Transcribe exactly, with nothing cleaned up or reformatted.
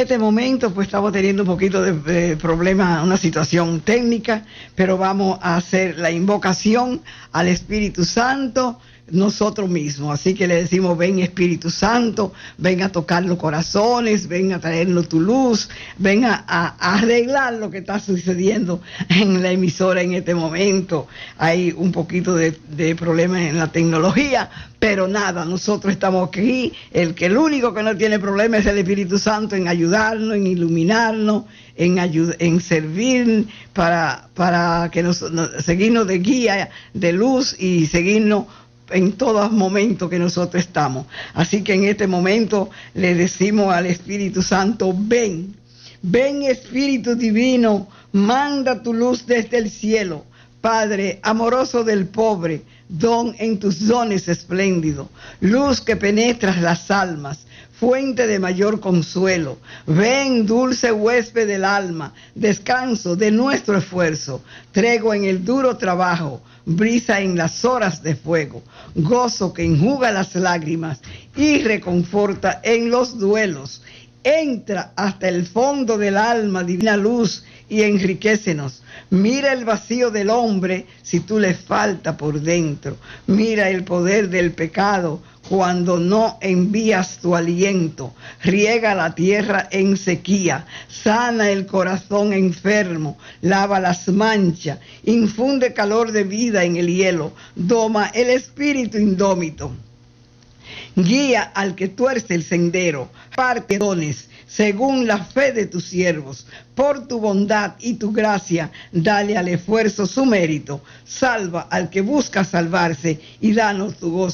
En este momento pues estamos teniendo un poquito de, de problema, una situación técnica, pero vamos a hacer la invocación al Espíritu Santo nosotros mismos. Así que le decimos: ven Espíritu Santo, ven a tocar los corazones, ven a traernos tu luz, ven a, a, a arreglar lo que está sucediendo en la emisora en este momento. Hay un poquito de, de problemas en la tecnología, pero nada, nosotros estamos aquí. El que el único que no tiene problema es el Espíritu Santo en ayudarnos, en iluminarnos, en, ayud en servir para, para que nos, nos, seguirnos de guía, de luz y seguirnos en todos momentos que nosotros estamos. Así que en este momento le decimos al Espíritu Santo: ven, ven Espíritu Divino, manda tu luz desde el cielo. Padre amoroso del pobre, don en tus dones espléndido, luz que penetras las almas, fuente de mayor consuelo. Ven, dulce huésped del alma, descanso de nuestro esfuerzo, tregua en el duro trabajo, brisa en las horas de fuego, gozo que enjuga las lágrimas y reconforta en los duelos. Entra hasta el fondo del alma, divina luz, y enriquécenos. Mira el vacío del hombre si tú le falta por dentro. Mira el poder del pecado cuando no envías tu aliento. Riega la tierra en sequía, sana el corazón enfermo, lava las manchas, infunde calor de vida en el hielo, doma el espíritu indómito. Guía al que tuerce el sendero, parte dones según la fe de tus siervos. Por tu bondad y tu gracia, dale al esfuerzo su mérito. Salva al que busca salvarse y danos tu gozo.